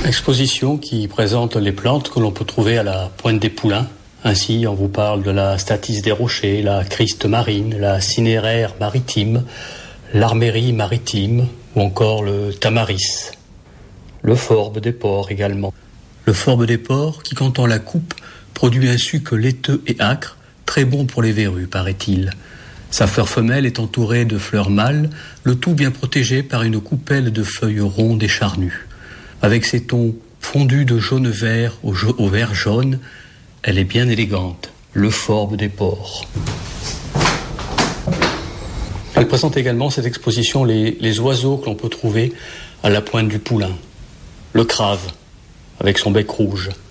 Exposition qui présente les plantes que l'on peut trouver à la Pointe des Poulains. Ainsi, on vous parle de la statice des rochers, la criste marine, la cinéraire maritime, l'armérie maritime ou encore le tamaris. Le forbe des porcs également. Le forbe des porcs qui, quand on la coupe, produit un suc laiteux et âcre, très bon pour les verrues, paraît-il. Sa fleur femelle est entourée de fleurs mâles, le tout bien protégé par une coupelle de feuilles rondes et charnues. Avec ses tons fondus de jaune-vert au vert jaune, elle est bien élégante, le forbe des porcs. Elle présente également cette exposition les oiseaux que l'on peut trouver à la Pointe du Poulain. Le crave, avec son bec rouge.